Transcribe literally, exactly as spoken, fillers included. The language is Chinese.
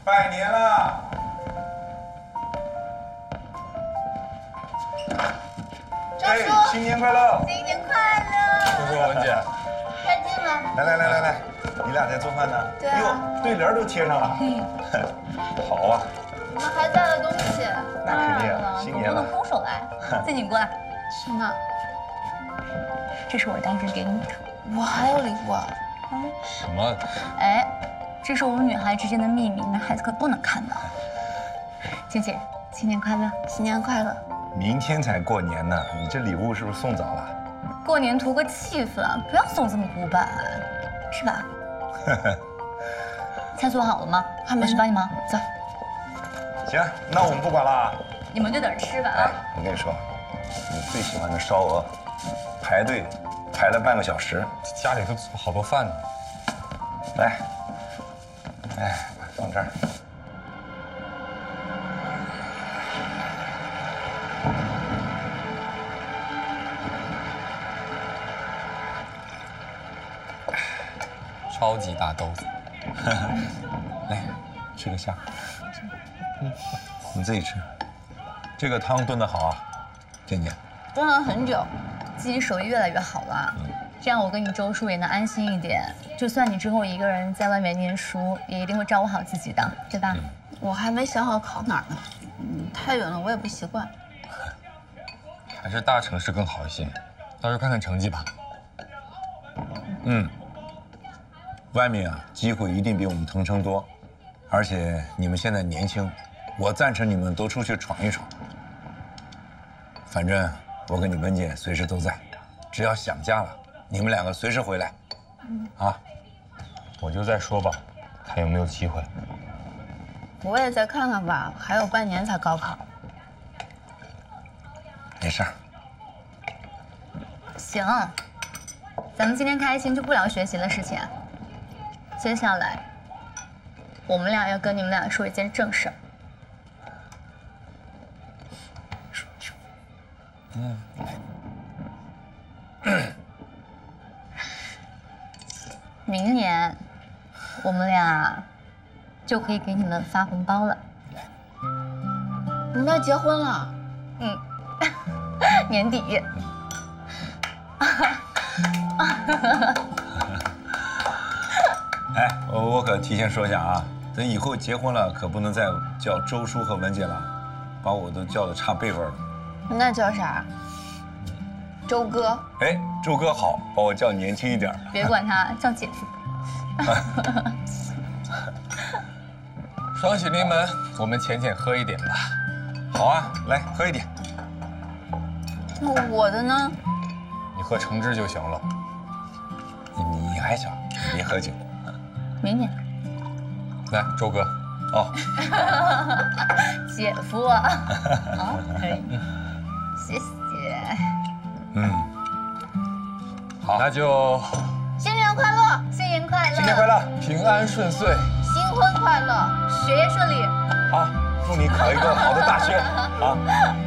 拜年了！ 张叔， 新年快乐！ 新年快乐！ 叔叔、文姐， 快进来！ 来来来来来，你俩在做饭呢？ 对啊。 哟，对联都贴上了。 嗯。 好啊。 我们还带了东西。 那肯定啊，新年了。 不能空手来。自己过来。 什么？ 这是我当时给你的。 我还有礼物啊？ 嗯。 什么？ 哎，这是我们女孩之间的秘密，男孩子可不能看到。静姐，新年快乐！ 新年快乐！ 明天才过年呢，你这礼物是不是送早了？ 过年图个气氛，不要送这么古板，是吧？菜做好了吗？ 还没。 我去帮你忙，走。 行，那我们不管了， 你们就等着吃吧啊！ 我跟你说，你最喜欢的烧鹅，排队排了半个小时， 家里都做好多饭呢。 来，哎，放这儿。 超级大兜子， 来，吃个虾。嗯，你自己吃。这个汤炖得好啊，健健。 炖了很久，自己手艺越来越好了。嗯，这样我跟你周叔也能安心一点。就算你之后一个人在外面念书，也一定会照顾好自己的，对吧？嗯、 我还没想好考哪儿呢，嗯，太远了我也不习惯。 还是大城市更好一些，到时候看看成绩吧。 嗯。外面啊，机会一定比我们腾城多，而且你们现在年轻，我赞成你们都出去闯一闯。反正我跟你文姐随时都在，只要想家了，你们两个随时回来。嗯啊， 我就再说吧，看有没有机会。 我也再看看吧，还有半年才高考。 没事儿。 行，咱们今天开心就不聊学习的事情。接下来，我们俩要跟你们俩说一件正事儿。 说说。嗯。 明年，我们俩就可以给你们发红包了。 我们要结婚了。 嗯。年底。 哎，我我可提前说一下啊，等以后结婚了，可不能再叫周叔和文姐了，把我都叫的差辈分了。 那叫啥？周哥。 哎，周哥好，把我叫年轻一点。 别管他，叫姐夫。 双喜临门，我们浅浅喝一点吧。 好啊，来喝一点。 那我的呢？ 你喝橙汁就行了。 你你还小，你别喝酒。 明年。 来，周哥。 哦。 姐夫啊。好，可以。谢谢。 嗯。 好，那就新年快乐， 新年快乐， 新年快乐， 平安顺遂， 新婚快乐， 学业顺利。 好，祝你考一个好的大学啊！